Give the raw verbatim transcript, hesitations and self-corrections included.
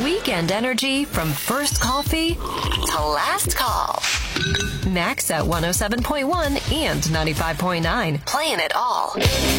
Weekend energy from first coffee to last call. Max at one oh seven point one and ninety-five point nine. Playing it all.